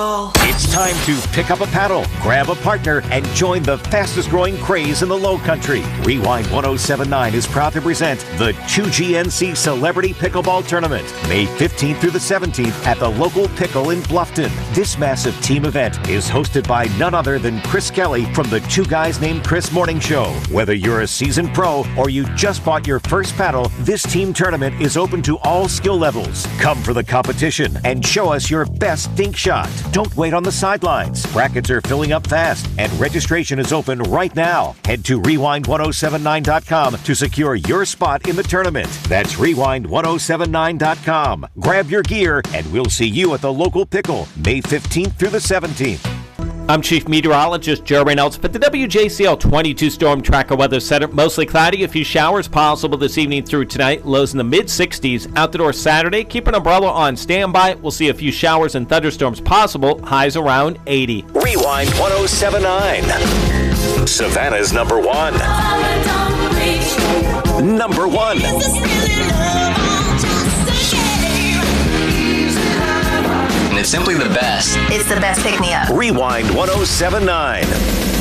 It's time to pick up a paddle, grab a partner, and join the fastest growing craze in the Low Country. Rewind 1079 is proud to present the 2GNC Celebrity Pickleball Tournament, May 15th through the 17th at the local Pickle in Bluffton. This massive team event is hosted by none other than Chris Kelly from the Two Guys Named Chris Morning Show. Whether you're a seasoned pro or you just bought your first paddle, this team tournament is open to all skill levels. Come for the competition and show us your best dink shot. Don't wait on the sidelines. Brackets are filling up fast, and registration is open right now. Head to rewind1079.com to secure your spot in the tournament. That's rewind1079.com. Grab your gear, and we'll see you at the local Pickle, May 15th through the 17th. I'm Chief Meteorologist Joe Reynolds. But the WJCL 22 Storm Tracker Weather Center, mostly cloudy, a few showers possible this evening through tonight, lows in the mid-60s. Out the door Saturday, keep an umbrella on standby. We'll see a few showers and thunderstorms possible, highs around 80. Rewind 1079. Savannah's number one. Number one. And it's simply the best. It's the best pick-me-up. Rewind 1079.